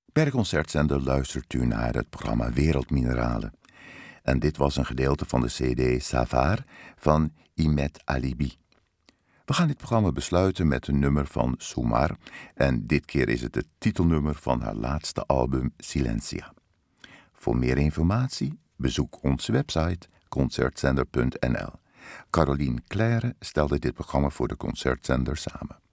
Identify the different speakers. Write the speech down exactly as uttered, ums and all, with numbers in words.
Speaker 1: Bij de Concertzender luistert u naar het programma Wereldmineralen. En dit was een gedeelte van de cd Savar van Imet Alibi. We gaan dit programma besluiten met een nummer van Soumar. En dit keer is het het titelnummer van haar laatste album Silencia. Voor meer informatie bezoek onze website concertzender punt n l. Caroline Claire stelde dit programma voor de Concertzender samen.